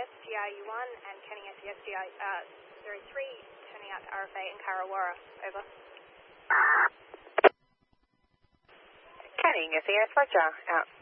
SGRU1 and Canning SES SGR03 turning out to RFA in Karawara. Over. Canning SES, Roger, out.